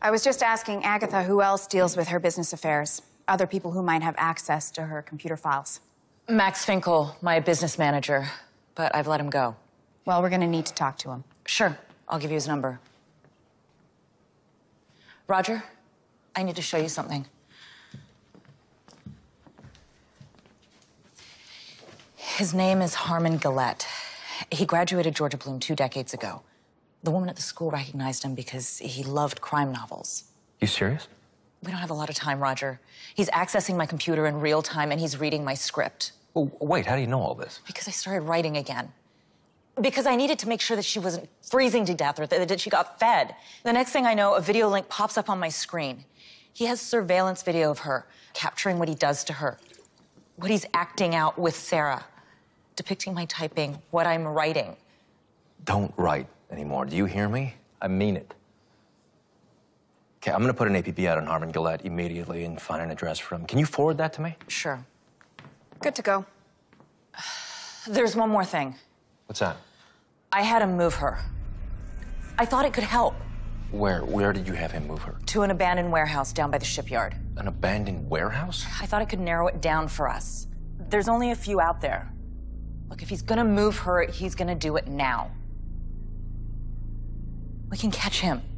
I was just asking Agatha who else deals with her business affairs. Other people who might have access to her computer files. Max Finkel, my business manager, but I've let him go. Well, we're gonna need to talk to him. Sure, I'll give you his number. Roger, I need to show you something. His name is Harmon Gillette. He graduated Georgia Bloom 2 decades ago. The woman at the school recognized him because he loved crime novels. You serious? We don't have a lot of time, Roger. He's accessing my computer in real time and he's reading my script. Well, wait, how do you know all this? Because I started writing again. Because I needed to make sure that she wasn't freezing to death or that she got fed. The next thing I know, a video link pops up on my screen. He has surveillance video of her, capturing what he does to her, what he's acting out with Sarah, depicting my typing, what I'm writing. Don't write anymore. Do you hear me? I mean it. Okay, I'm gonna put an APB out on Harmon Gillette immediately and find an address for him. Can you forward that to me? Sure. Good to go. There's one more thing. What's that? I had him move her. I thought it could help. Where did you have him move her? To an abandoned warehouse down by the shipyard. An abandoned warehouse? I thought it could narrow it down for us. There's only a few out there. Look, if he's gonna move her, he's gonna do it now. We can catch him.